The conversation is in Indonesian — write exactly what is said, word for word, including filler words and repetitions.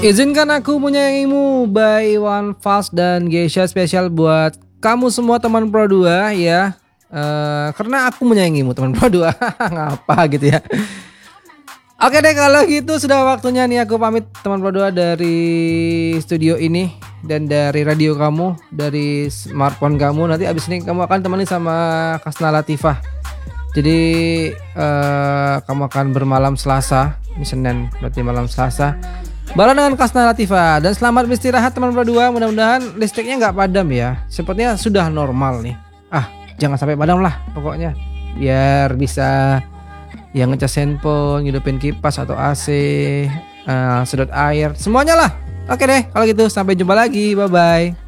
Izinkan aku menyayangimu by Iwan Fals dan Geisha, spesial buat kamu semua teman Pro dua ya. Uh, karena aku menyayangimu teman Pro dua. Ngapa gitu ya. Oke deh, kalau gitu sudah waktunya nih aku pamit teman Pro dua dari studio ini dan dari radio kamu, dari smartphone kamu. Nanti abis ini kamu akan temani sama Kasna Latifah. Jadi uh, kamu akan bermalam Selasa, ini Senin berarti malam Selasa, bareng dengan Kasna Latifah. Dan selamat beristirahat teman Pro dua. Mudah-mudahan listriknya nggak padam ya. Sepertinya sudah normal nih. Ah, jangan sampai padam lah pokoknya. Biar bisa yang ngecas handphone, ngidupin kipas atau A C, uh, sedot air, semuanya lah. Oke deh, kalau gitu sampai jumpa lagi. Bye bye.